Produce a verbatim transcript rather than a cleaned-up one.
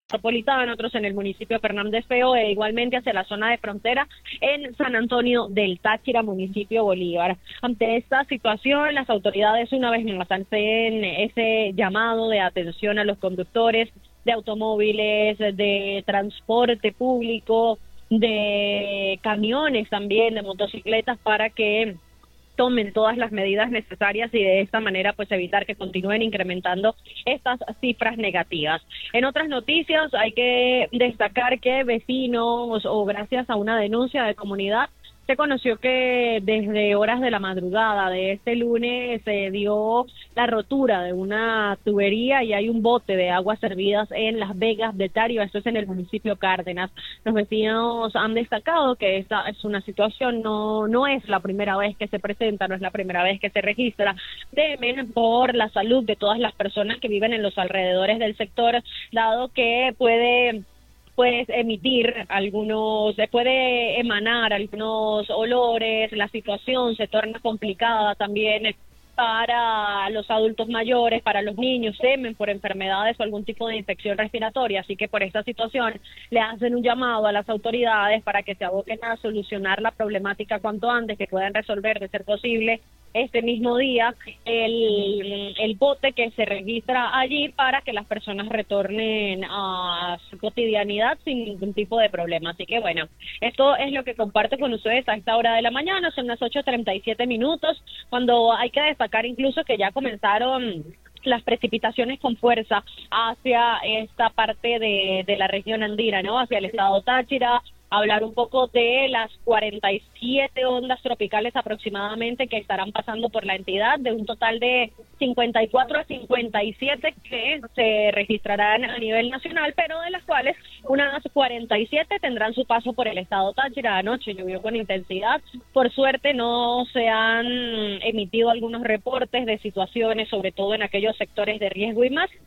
metropolitana, otros en el municipio Fernández Feo e igualmente hacia la zona de frontera en San Antonio del Táchira, municipio Bolívar. Ante esta situación, las autoridades una vez más hacen ese llamado de atención a los conductores de automóviles, de transporte público, de camiones también, de motocicletas, para que tomen todas las medidas necesarias y de esta manera pues evitar que continúen incrementando estas cifras negativas. En otras noticias hay que destacar que vecinos o gracias a una denuncia de comunidad se conoció que desde horas de la madrugada de este lunes se dio la rotura de una tubería y hay un bote de aguas servidas en Las Vegas de Tario, esto es en el municipio Cárdenas. Los vecinos han destacado que esta es una situación, no, no es la primera vez que se presenta, no es la primera vez que se registra. Temen por la salud de todas las personas que viven en los alrededores del sector, dado que puede puedes emitir algunos, se puede emanar algunos olores, la situación se torna complicada también para los adultos mayores, para los niños, temen por enfermedades o algún tipo de infección respiratoria, así que por esta situación le hacen un llamado a las autoridades para que se aboquen a solucionar la problemática cuanto antes, que puedan resolver, de ser posible, este mismo día el, el bote que se registra allí para que las personas retornen a su cotidianidad sin ningún tipo de problema. Así que bueno, esto es lo que comparto con ustedes a esta hora de la mañana, son las ocho treinta y siete minutos, cuando hay que destacar incluso que ya comenzaron las precipitaciones con fuerza hacia esta parte de, de la región andina, ¿no? Hacia el estado Táchira, hablar un poco de las cuarenta y siete ondas tropicales aproximadamente que estarán pasando por la entidad, de un total de cincuenta y cuatro a cincuenta y siete que se registrarán a nivel nacional, pero de las cuales unas cuarenta y siete tendrán su paso por el estado Táchira. Anoche llovió con intensidad, por suerte no se han emitido algunos reportes de situaciones, sobre todo en aquellos sectores de riesgo y más,